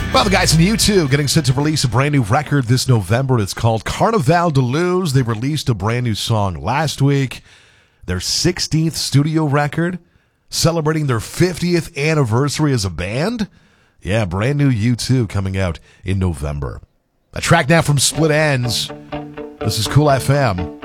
Well, the guys in U2 getting set to release a brand new record this November. It's called Carnaval de Luz. They released a brand new song last week. Their 16th studio record, celebrating their 50th anniversary as a band. Yeah, brand new U2 coming out in November. A track now from Split Enz. This is Cool FM.